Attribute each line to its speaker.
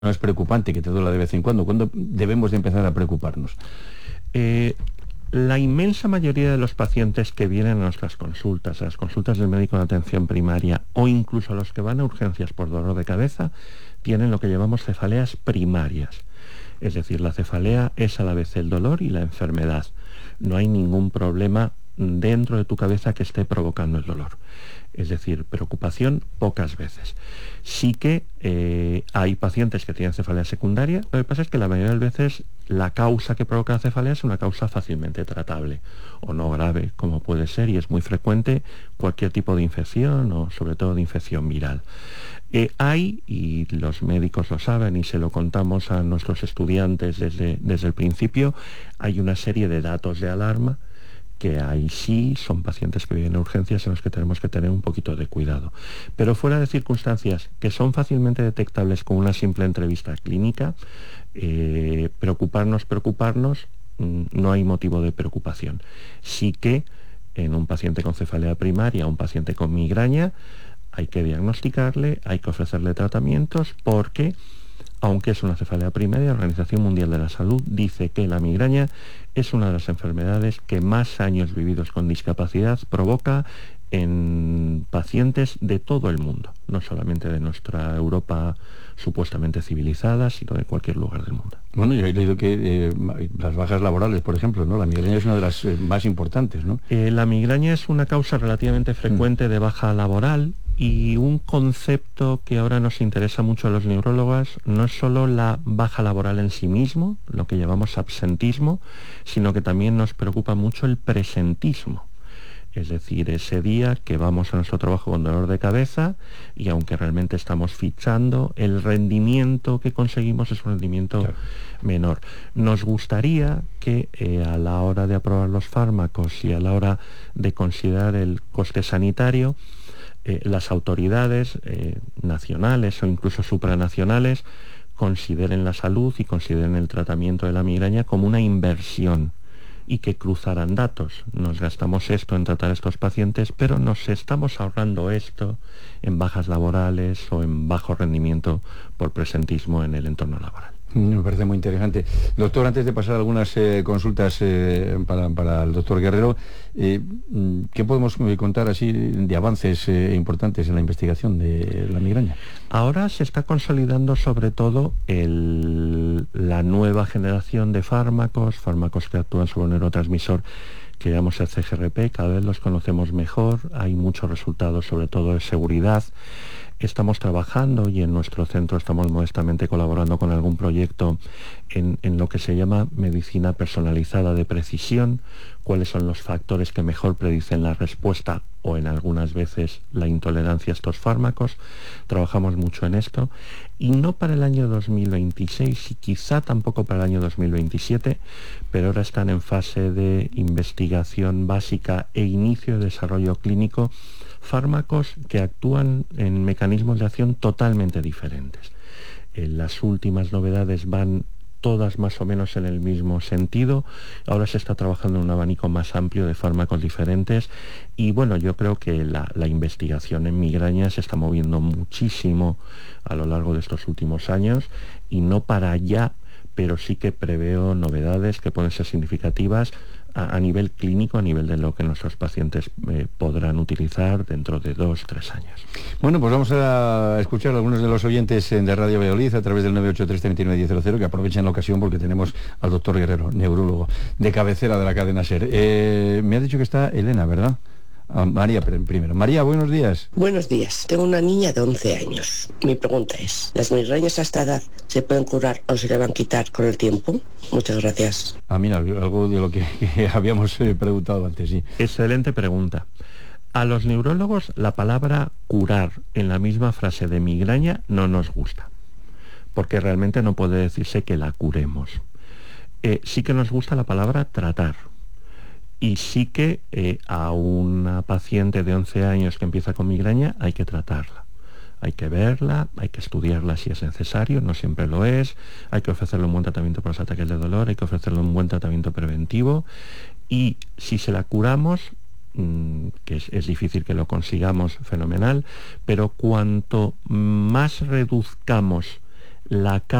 Speaker 1: no es preocupante que te duela de vez en cuando. ¿Cuándo debemos de empezar a preocuparnos?
Speaker 2: La inmensa mayoría de los pacientes que vienen a nuestras consultas, a las consultas del médico de atención primaria o incluso a los que van a urgencias por dolor de cabeza, tienen lo que llamamos cefaleas primarias. Es decir, la cefalea es a la vez el dolor y la enfermedad. No hay ningún problema dentro de tu cabeza que esté provocando el dolor. Es decir, preocupación pocas veces. Sí que hay pacientes que tienen cefalea secundaria. Lo que pasa es que la mayoría de las veces la causa que provoca la cefalea es una causa fácilmente tratable o no grave, como puede ser, y es muy frecuente cualquier tipo de infección o sobre todo de infección viral. Hay, y los médicos lo saben y se lo contamos a nuestros estudiantes desde el principio, hay una serie de datos de alarma que ahí sí son pacientes que viven en urgencias en los que tenemos que tener un poquito de cuidado. Pero fuera de circunstancias que son fácilmente detectables con una simple entrevista clínica, preocuparnos, no hay motivo de preocupación. Sí que en un paciente con cefalea primaria, un paciente con migraña, hay que diagnosticarle, hay que ofrecerle tratamientos porque, aunque es una cefalea primaria, la Organización Mundial de la Salud dice que la migraña es una de las enfermedades que más años vividos con discapacidad provoca en pacientes de todo el mundo, no solamente de nuestra Europa supuestamente civilizada, sino de cualquier lugar del mundo.
Speaker 1: Bueno, yo he leído que las bajas laborales, por ejemplo, ¿no? La migraña es una de las más importantes, ¿no?
Speaker 2: La migraña es una causa relativamente frecuente de baja laboral. Y un concepto que ahora nos interesa mucho a los neurólogos no es solo la baja laboral en sí mismo, lo que llamamos absentismo, sino que también nos preocupa mucho el presentismo. Es decir, ese día que vamos a nuestro trabajo con dolor de cabeza y aunque realmente estamos fichando, el rendimiento que conseguimos es un rendimiento menor. Nos gustaría que a la hora de aprobar los fármacos y a la hora de considerar el coste sanitario, las autoridades nacionales o incluso supranacionales consideren la salud y consideren el tratamiento de la migraña como una inversión y que cruzaran datos. Nos gastamos esto en tratar a estos pacientes, pero nos estamos ahorrando esto en bajas laborales o en bajo rendimiento por presentismo en el entorno laboral.
Speaker 1: Me parece muy interesante. Doctor, antes de pasar algunas consultas para el doctor Guerrero, ¿qué podemos contar así de avances importantes en la investigación de la migraña?
Speaker 2: Ahora se está consolidando sobre todo la nueva generación de fármacos que actúan sobre un neurotransmisor que llamamos el CGRP, cada vez los conocemos mejor, hay muchos resultados sobre todo de seguridad. Estamos trabajando y en nuestro centro estamos modestamente colaborando con algún proyecto en lo que se llama medicina personalizada de precisión, cuáles son los factores que mejor predicen la respuesta o en algunas veces la intolerancia a estos fármacos. Trabajamos mucho en esto y no para el año 2026 y quizá tampoco para el año 2027, pero ahora están en fase de investigación básica e inicio de desarrollo clínico fármacos que actúan en mecanismos de acción totalmente diferentes. Las últimas novedades van todas más o menos en el mismo sentido. Ahora se está trabajando en un abanico más amplio de fármacos diferentes y bueno, yo creo que la investigación en migraña se está moviendo muchísimo a lo largo de estos últimos años y no para allá, pero sí que preveo novedades que pueden ser significativas a nivel clínico, a nivel de lo que nuestros pacientes podrán utilizar dentro de 2-3 años.
Speaker 1: Bueno, pues vamos a escuchar a algunos de los oyentes de Radio Valladolid a través del 983-39-1000, que aprovechen la ocasión porque tenemos al doctor Guerrero, neurólogo de cabecera de la cadena SER. Me ha dicho que está Elena, ¿verdad? María primero. María, buenos días.
Speaker 3: Buenos días. Tengo una niña de 11 años. Mi pregunta es, ¿las migrañas a esta edad se pueden curar o se le van a quitar con el tiempo? Muchas gracias.
Speaker 1: Mira, algo de lo que habíamos preguntado antes, sí.
Speaker 2: Excelente pregunta. A los neurólogos la palabra curar en la misma frase de migraña no nos gusta, porque realmente no puede decirse que la curemos. Sí que nos gusta la palabra tratar. Y sí que a una paciente de 11 años que empieza con migraña hay que tratarla. Hay que verla, hay que estudiarla si es necesario, no siempre lo es. Hay que ofrecerle un buen tratamiento para los ataques de dolor, hay que ofrecerle un buen tratamiento preventivo. Y si se la curamos, que es difícil que lo consigamos, fenomenal, pero cuanto más reduzcamos la